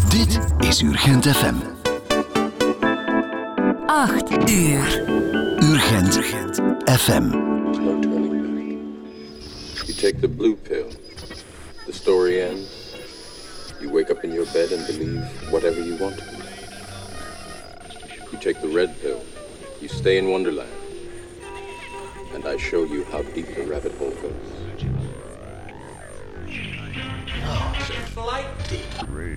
Dit is Urgent FM. 8 uur. Urgent FM. There's no turning back. You take the blue pill. The story ends. You wake up in your bed and believe whatever you want to believe. You take the red pill. You stay in Wonderland. And I show you how deep the rabbit hole goes. Flight deep.